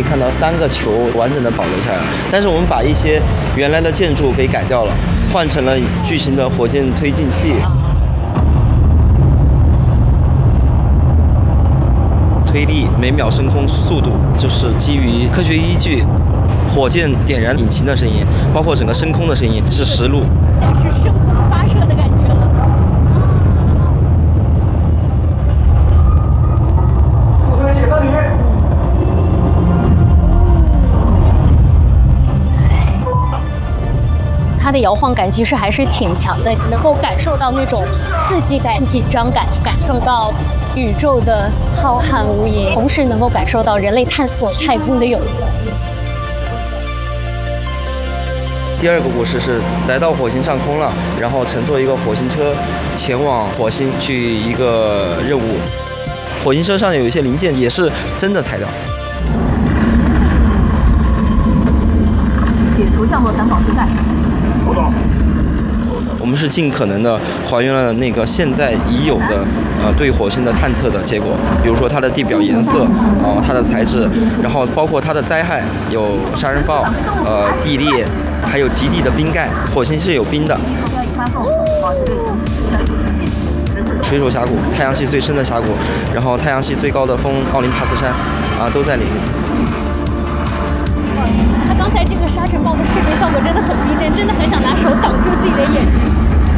以看到3个球完整的保留下来，但是我们把一些原来的建筑给改掉了，换成了巨型的火箭推进器。推力每秒升空速度就是基于科学依据，火箭点燃引擎的声音，包括整个升空的声音是实录， 像是升空发射的感觉了。它的摇晃感其实还是挺强的，能够感受到那种刺激感、紧张感，感受到宇宙的浩瀚无垠，同时能够感受到人类探索太空的勇气。 第2个故事是来到火星上空了，然后乘坐一个火星车前往火星去一个任务。火星车上有一些零件也是真的材料。 解除降落伞绑束带。 我们是尽可能的还原了那个现在已有的对火星的探测的结果，比如说它的地表颜色，它的材质，然后包括它的灾害，有杀人暴，地裂，还有极地的冰盖。火星是有冰的。水手峡谷，太阳系最深的峡谷，然后太阳系最高的峰奥林帕斯山，都在里面。 他刚才这个沙尘暴的视觉效果真的很逼真，真的很想拿手挡住自己的眼睛。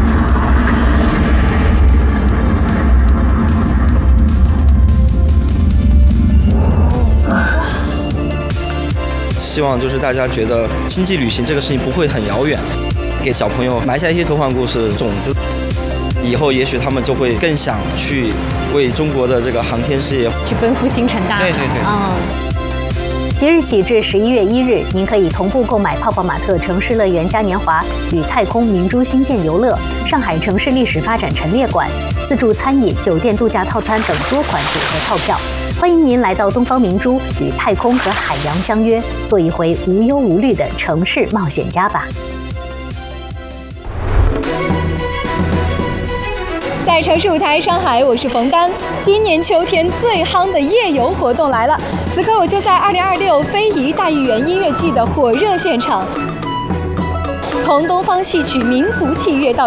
希望就是大家觉得星际旅行这个事情不会很遥远，给小朋友埋下一些科幻故事种子，以后也许他们就会更想去为中国的这个航天事业去奔赴星辰大海。 对。 即日起至11月1日，您可以同步购买泡泡玛特城市乐园嘉年华与太空明珠星舰游乐、上海城市历史发展陈列馆、自助餐饮、酒店度假套餐等多款组合套票。欢迎您来到东方明珠，与太空和海洋相约，做一回无忧无虑的城市冒险家吧。 在城市舞台上海，我是冯丹。今年秋天最夯的夜游活动来了，此刻我就在2026非遗大艺园音乐季的火热现场，从东方戏曲民族器乐到